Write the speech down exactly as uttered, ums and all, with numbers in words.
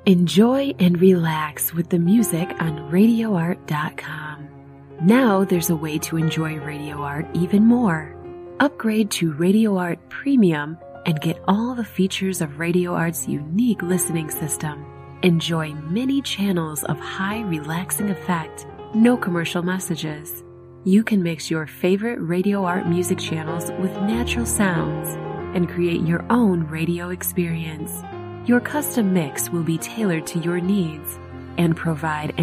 Enjoy and relax with the music on radio art dot com. Now there's a way to enjoy Radio Art even more. Upgrade to Radio Art Premium and get all the features of Radio Art's unique listening system. Enjoy many channels of high relaxing effect, no commercial messages. You can mix your favorite Radio Art music channels with natural sounds and create your own radio experience. Your custom mix will be tailored to your needs and provide